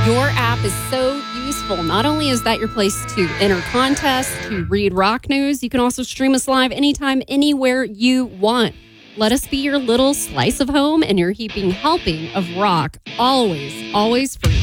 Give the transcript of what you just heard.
Your app is so useful. Not only is that your place to enter contests, to read rock news, you can also stream us live anytime, anywhere you want. Let us be your little slice of home and your heaping helping of rock. Always, always for